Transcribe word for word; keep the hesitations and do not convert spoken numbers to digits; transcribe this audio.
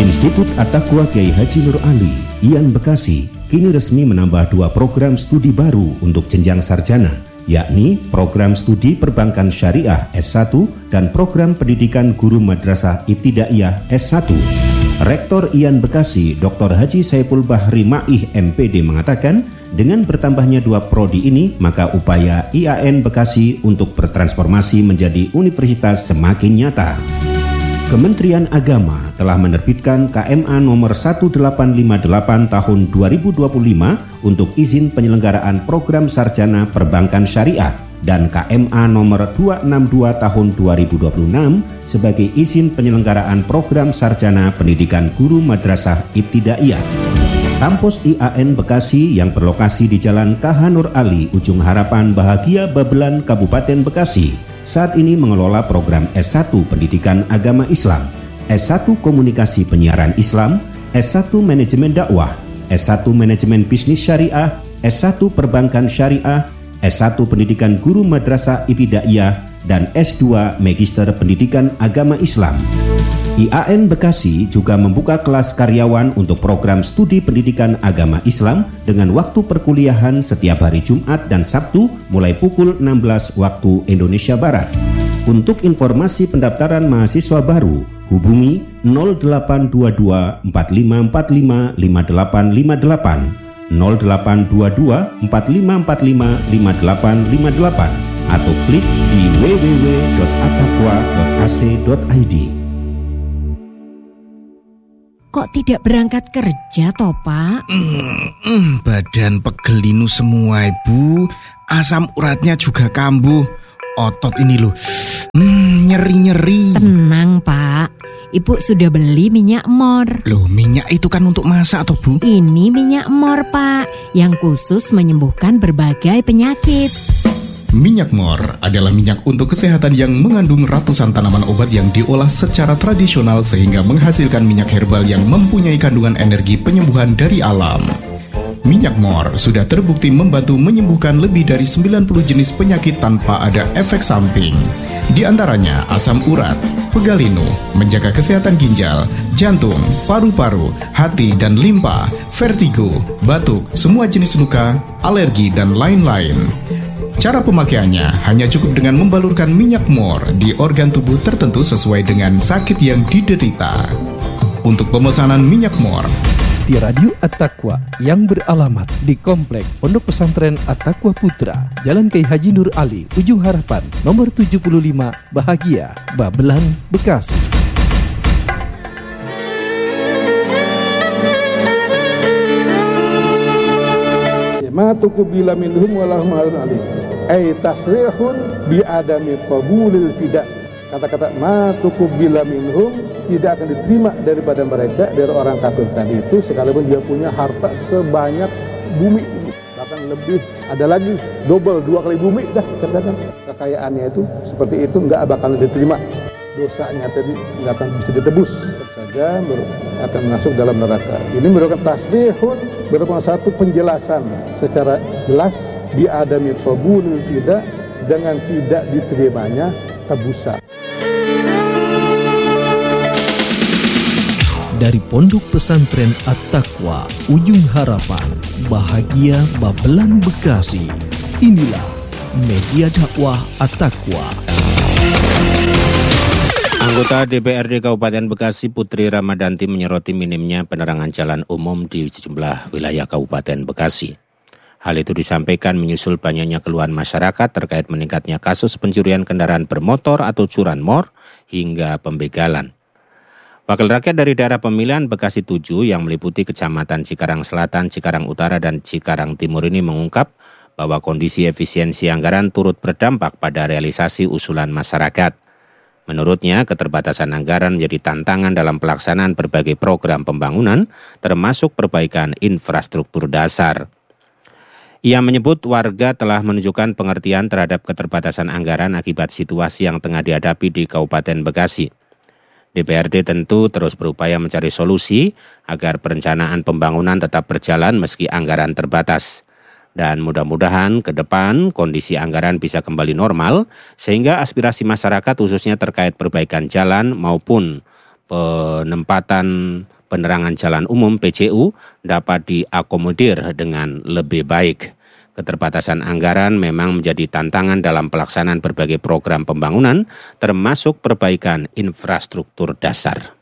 Institut At-Taqwa Kiai Haji Nur Ali, I A N Bekasi, kini resmi menambah dua program studi baru untuk jenjang sarjana, yakni program studi Perbankan Syariah S satu dan program Pendidikan Guru Madrasah Ibtidaiyah S satu. Rektor I A N Bekasi, Doktor Haji Saiful Bahri Ma'ih M P D mengatakan, dengan bertambahnya dua prodi ini, maka upaya I A N Bekasi untuk bertransformasi menjadi universitas semakin nyata. Kementerian Agama telah menerbitkan K M A nomor seribu delapan ratus lima puluh delapan tahun dua ribu dua puluh lima untuk izin penyelenggaraan program sarjana perbankan syariah dan K M A nomor dua ratus enam puluh dua tahun dua ribu dua puluh enam sebagai izin penyelenggaraan program sarjana pendidikan guru madrasah ibtidaiyah. Kampus I A N Bekasi yang berlokasi di Jalan K H Nur Ali, Ujung Harapan Bahagia, Babelan, Kabupaten Bekasi, saat ini mengelola program S satu Pendidikan Agama Islam, S satu Komunikasi Penyiaran Islam, S satu Manajemen Dakwah, S satu Manajemen Bisnis Syariah, S satu Perbankan Syariah, S satu Pendidikan Guru Madrasah Ibtidaiyah, dan S dua Magister Pendidikan Agama Islam. I A N Bekasi juga membuka kelas karyawan untuk program studi pendidikan agama Islam dengan waktu perkuliahan setiap hari Jumat dan Sabtu mulai pukul enam belas waktu Indonesia Barat. Untuk informasi pendaftaran mahasiswa baru, hubungi nol delapan dua dua empat lima empat lima lima delapan lima delapan, nol delapan dua dua empat lima empat lima lima delapan lima delapan atau klik di w w w dot attaqwa dot a c dot i d. Kok tidak berangkat kerja toh, Pak? Mm, mm, badan pegelinu semua, Ibu. Asam uratnya juga kambuh. Otot ini loh, mm, nyeri-nyeri. Tenang, Pak. Ibu sudah beli minyak mor. Loh, minyak itu kan untuk masak toh, Bu? Ini minyak mor, Pak, yang khusus menyembuhkan berbagai penyakit. Minyak mor adalah minyak untuk kesehatan yang mengandung ratusan tanaman obat yang diolah secara tradisional sehingga menghasilkan minyak herbal yang mempunyai kandungan energi penyembuhan dari alam. Minyak mor sudah terbukti membantu menyembuhkan lebih dari sembilan puluh jenis penyakit tanpa ada efek samping. Di antaranya asam urat, pegalinu, menjaga kesehatan ginjal, jantung, paru-paru, hati dan limpa, vertigo, batuk, semua jenis luka, alergi dan lain-lain. Cara pemakaiannya hanya cukup dengan membalurkan minyak mor di organ tubuh tertentu sesuai dengan sakit yang diderita. Untuk pemesanan minyak mor di Radio At-Taqwa yang beralamat di Komplek Pondok Pesantren At-Taqwa Putra, Jalan Kiai Haji Nur Ali, Ujung Harapan, nomor tujuh puluh lima, Bahagia, Babelan, Bekasi. Ma tuqbila minhum walahum alim ay tasrihun bi adami qabulil fida. Kata-kata ma tuqbila minhum tidak akan diterima daripada mereka, dari orang kafir tadi itu, sekalipun dia punya harta sebanyak bumi, bahkan lebih, ada lagi double, dua kali bumi dah, katakan kekayaannya itu seperti itu, enggak bakal diterima. Dosanya tadi enggak akan bisa ditebus, saja akan masuk dalam neraka. Ini merupakan tasrihun, merupakan satu penjelasan secara jelas di adami qabulil tidak, dengan tidak diterimanya tebusan. Dari Pondok Pesantren At-Taqwa, Ujung Harapan, Bahagia, Babelan, Bekasi, inilah media dakwah At-Taqwa. Anggota D P R D Kabupaten Bekasi Putri Ramadanti menyoroti minimnya penerangan jalan umum di sejumlah wilayah Kabupaten Bekasi. Hal itu disampaikan menyusul banyaknya keluhan masyarakat terkait meningkatnya kasus pencurian kendaraan bermotor atau curanmor hingga pembegalan. Wakil rakyat dari daerah pemilihan Bekasi tujuh yang meliputi Kecamatan Cikarang Selatan, Cikarang Utara, dan Cikarang Timur ini mengungkap bahwa kondisi efisiensi anggaran turut berdampak pada realisasi usulan masyarakat. Menurutnya, keterbatasan anggaran menjadi tantangan dalam pelaksanaan berbagai program pembangunan, termasuk perbaikan infrastruktur dasar. Ia menyebut warga telah menunjukkan pengertian terhadap keterbatasan anggaran akibat situasi yang tengah dihadapi di Kabupaten Bekasi. D P R D tentu terus berupaya mencari solusi agar perencanaan pembangunan tetap berjalan meski anggaran terbatas. Dan mudah-mudahan ke depan kondisi anggaran bisa kembali normal sehingga aspirasi masyarakat khususnya terkait perbaikan jalan maupun penempatan penerangan jalan umum P J U dapat diakomodir dengan lebih baik. Keterbatasan anggaran memang menjadi tantangan dalam pelaksanaan berbagai program pembangunan, termasuk perbaikan infrastruktur dasar.